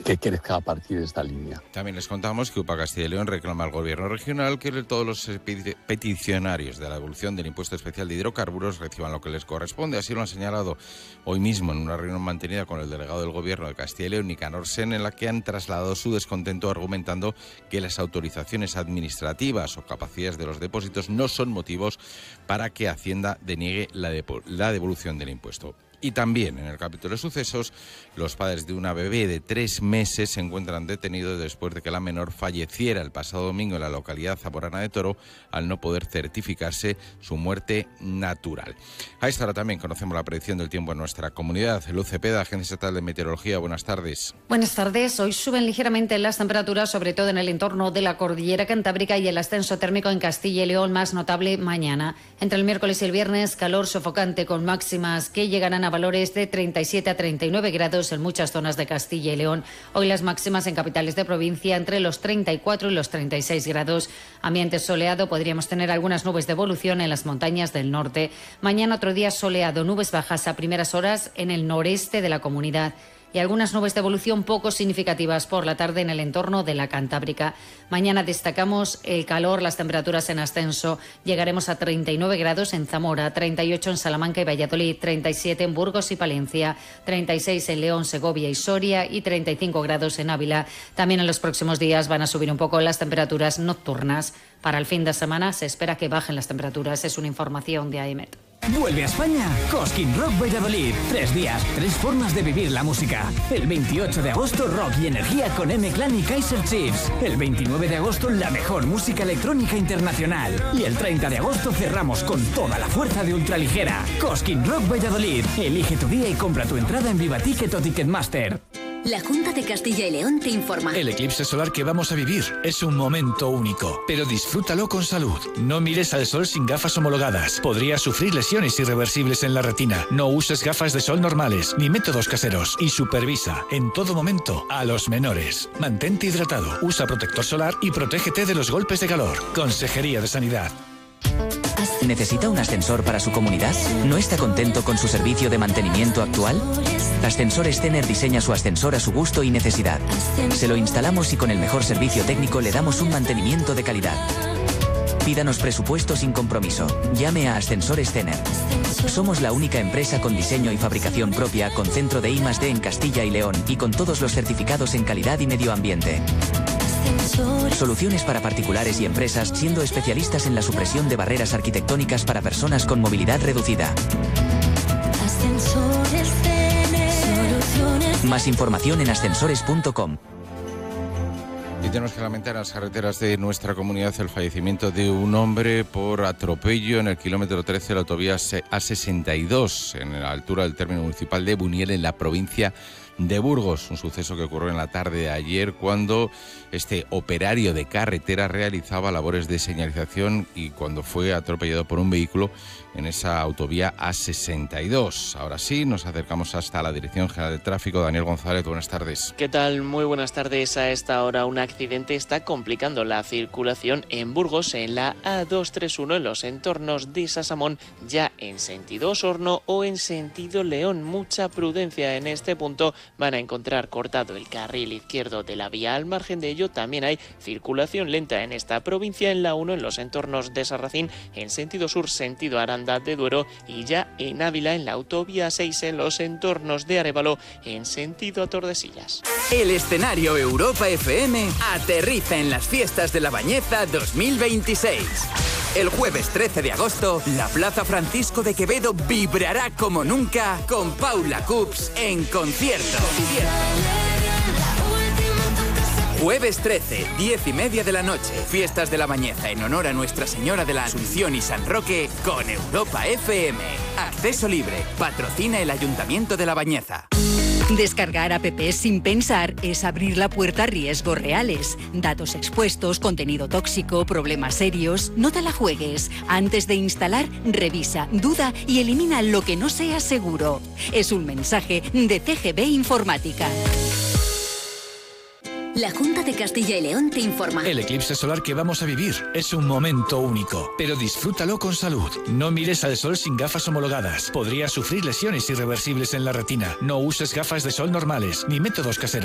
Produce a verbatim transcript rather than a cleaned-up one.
que crezca a partir de esta línea. También les contamos que U P A Castilla y León reclama al Gobierno regional que todos los peticionarios de la devolución del impuesto especial de hidrocarburos reciban lo que les corresponde. Así lo han señalado hoy mismo en una reunión mantenida con el delegado del Gobierno de Castilla y León, Nicanor Sen, en la que han trasladado su descontento argumentando que las autorizaciones administrativas o capacidades de los depósitos no son motivos para que Hacienda deniegue la, depo- la devolución del impuesto. Y también en el capítulo de sucesos, los padres de una bebé de tres meses se encuentran detenidos después de que la menor falleciera el pasado domingo en la localidad zamorana de Toro al no poder certificarse su muerte natural. A esta hora también conocemos la predicción del tiempo en nuestra comunidad. Luz Cepeda, Agencia Estatal de Meteorología, buenas tardes. Buenas tardes. Hoy suben ligeramente las temperaturas, sobre todo en el entorno de la cordillera cantábrica, y el ascenso térmico en Castilla y León más notable mañana. Entre el miércoles y el viernes, calor sofocante con máximas que llegarán a a valores de treinta y siete a treinta y nueve grados en muchas zonas de Castilla y León. Hoy las máximas en capitales de provincia entre los treinta y cuatro y los treinta y seis grados. Ambiente soleado, podríamos tener algunas nubes de evolución en las montañas del norte. Mañana otro día soleado, nubes bajas a primeras horas en el noreste de la comunidad y algunas nubes de evolución poco significativas por la tarde en el entorno de la Cantábrica. Mañana destacamos el calor, las temperaturas en ascenso. Llegaremos a treinta y nueve grados en Zamora, treinta y ocho en Salamanca y Valladolid, treinta y siete en Burgos y Palencia, treinta y seis en León, Segovia y Soria y treinta y cinco grados en Ávila. También en los próximos días van a subir un poco las temperaturas nocturnas. Para el fin de semana se espera que bajen las temperaturas. Es una información de A E M E T. Vuelve a España Cosquín Rock Valladolid. Tres días, tres formas de vivir la música. El veintiocho de agosto, rock y energía con M-Clan y Kaiser Chiefs. El veintinueve de agosto, la mejor música electrónica internacional. Y el treinta de agosto cerramos con toda la fuerza de ultraligera. Cosquín Rock Valladolid. Elige tu día y compra tu entrada en Viva Ticket o Ticketmaster. La Junta de Castilla y León te informa. El eclipse solar que vamos a vivir es un momento único, pero disfrútalo con salud. No mires al sol sin gafas homologadas. Podrías sufrir lesiones irreversibles en la retina. No uses gafas de sol normales ni métodos caseros y supervisa en todo momento a los menores. Mantente hidratado, usa protector solar y protégete de los golpes de calor. Consejería de Sanidad. ¿Necesita un ascensor para su comunidad? ¿No está contento con su servicio de mantenimiento actual? Ascensores Tener diseña su ascensor a su gusto y necesidad. Se lo instalamos y con el mejor servicio técnico le damos un mantenimiento de calidad. Pídanos presupuesto sin compromiso. Llame a Ascensores Tener. Somos la única empresa con diseño y fabricación propia, con centro de I más D en Castilla y León y con todos los certificados en calidad y medio ambiente. Soluciones para particulares y empresas, siendo especialistas en la supresión de barreras arquitectónicas para personas con movilidad reducida. Más información en ascensores punto com. Y tenemos que lamentar en las carreteras de nuestra comunidad el fallecimiento de un hombre por atropello en el kilómetro trece de la autovía A sesenta y dos, en la altura del término municipal de Buniel, en la provincia de Burgos. Un suceso que ocurrió en la tarde de ayer, cuando este operario de carretera realizaba labores de señalización y cuando fue atropellado por un vehículo en esa autovía A sesenta y dos. Ahora sí, nos acercamos hasta la Dirección General de Tráfico. Daniel González, buenas tardes. ¿Qué tal? Muy buenas tardes. A esta hora un accidente está complicando la circulación en Burgos, en la A doscientos treinta y uno, en los entornos de Sasamón, ya en sentido Osorno o en sentido León. Mucha prudencia en este punto. Van a encontrar cortado el carril izquierdo de la vía. Al margen de ello, también hay circulación lenta en esta provincia, en la uno, en los entornos de Sarracín, en sentido sur, sentido Aranda de Duero, y ya en Ávila, en la autovía seis, en los entornos de Arévalo, en sentido Tordesillas. El escenario Europa F M aterriza en las fiestas de la Bañeza dos mil veintiséis. El jueves trece de agosto, la Plaza Francisco de Quevedo vibrará como nunca con Paula Cups en concierto. Jueves trece, diez y media de la noche, fiestas de la Bañeza en honor a Nuestra Señora de la Asunción y San Roque con Europa F M. Acceso libre, patrocina el Ayuntamiento de la Bañeza. Descargar apps sin pensar es abrir la puerta a riesgos reales. Datos expuestos, contenido tóxico, problemas serios. No te la juegues. Antes de instalar, revisa, duda y elimina lo que no sea seguro. Es un mensaje de C G B Informática. La Junta de Castilla y León te informa. El eclipse solar que vamos a vivir es un momento único, pero disfrútalo con salud. No mires al sol sin gafas homologadas. Podrías sufrir lesiones irreversibles en la retina. No uses gafas de sol normales ni métodos caseros.